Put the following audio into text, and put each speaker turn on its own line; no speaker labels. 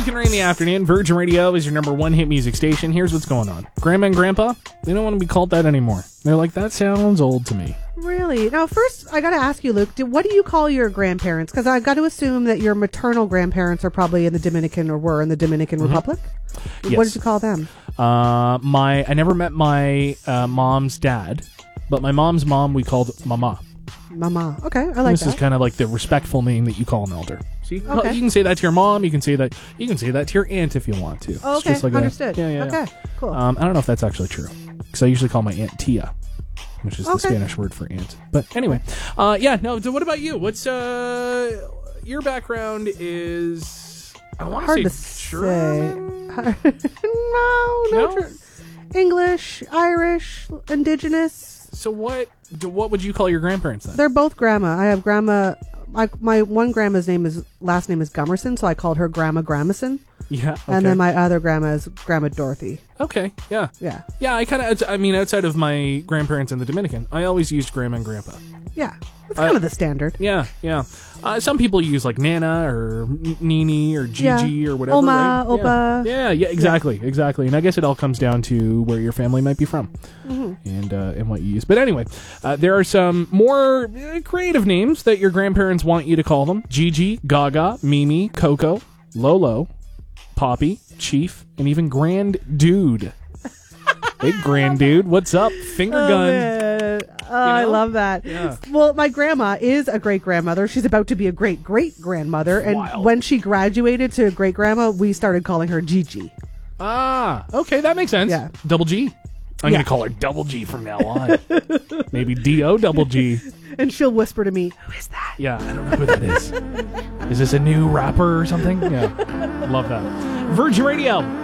Luke and Ray in the afternoon. Virgin Radio is your number one hit music station. Here's what's going on. Grandma and Grandpa, they don't want to be called that anymore. They're like, that sounds old to me.
Really? Now, first, I got to ask you, Luke, what do you call your grandparents? Because I got to assume that your maternal grandparents are probably in the Dominican or were in the Dominican Republic.
Yes.
What did you call them?
I never met my mom's dad, but my mom's mom we called Mama.
Mama. Okay, I like
This
that.
is kind of like the respectful name that you call an elder. So you can say that to your mom. You can say that to your aunt if you want to.
Oh,
It's
okay,
just like
understood.
Yeah.
Okay, cool.
I don't know if that's actually true because I usually call my aunt Tia, which is the Spanish word for aunt. But anyway, no. So what about you? What's your background is? I want
Hard
to
to
say German.
no. English, Irish, indigenous.
So what would you call your grandparents then?
They're both grandma. I have grandma. My one grandma's last name is Gummerson, so I called her Grandma Grammerson.
Yeah. Okay.
And then my other grandma is Grandma Dorothy.
Okay. Yeah.
Yeah.
Yeah. Outside of my grandparents in the Dominican, I always used Grandma and Grandpa.
Yeah. It's kind of the standard.
Yeah. Some people use like Nana or Nini or Gigi or whatever.
Oma,
right?
Opa.
Yeah. Exactly. And I guess it all comes down to where your family might be from and what you use. But anyway, there are some more creative names that your grandparents want you to call them: Gigi, Gaga, Mimi, Coco, Lolo, Poppy, Chief, and even Grand Dude. Hey, Grand Dude, what's up? Finger gun.
Man. I love that.
Yeah.
Well, my grandma is a great-grandmother. She's about to be a great-great-grandmother. And
Wild.
when she graduated to great-grandma, we started calling her Gigi.
Ah, okay, that makes sense.
Yeah.
Double G. I'm going to call her Double G from now on. Maybe D-O double G.
And she'll whisper to me, "Who is that?"
Yeah, I don't know who that is. Is this a new rapper or something? Yeah, love that. Virgin Radio.